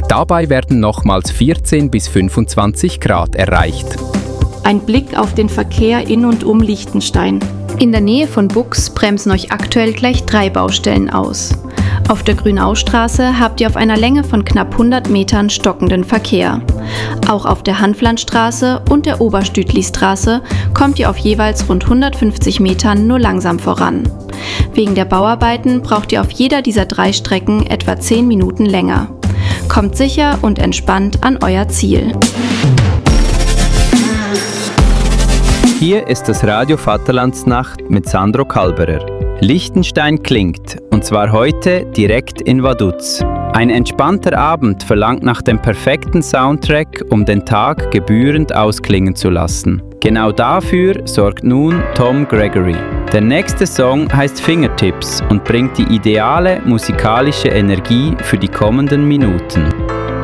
Dabei werden nochmals 14 bis 25 Grad erreicht. Ein Blick auf den Verkehr in und um Liechtenstein. In der Nähe von Buchs bremsen euch aktuell gleich 3 Baustellen aus. Auf der Grünaustraße habt ihr auf einer Länge von knapp 100 Metern stockenden Verkehr. Auch auf der Hanflandstraße und der Oberstütlistraße kommt ihr auf jeweils rund 150 Metern nur langsam voran. Wegen der Bauarbeiten braucht ihr auf jeder dieser 3 Strecken etwa 10 Minuten länger. Kommt sicher und entspannt an euer Ziel. Hier ist das Radio Vaterlandsnacht mit Sandro Kalberer. Liechtenstein klingt, und zwar heute direkt in Vaduz. Ein entspannter Abend verlangt nach dem perfekten Soundtrack, um den Tag gebührend ausklingen zu lassen. Genau dafür sorgt nun Tom Gregory. Der nächste Song heißt Fingertips und bringt die ideale musikalische Energie für die kommenden Minuten.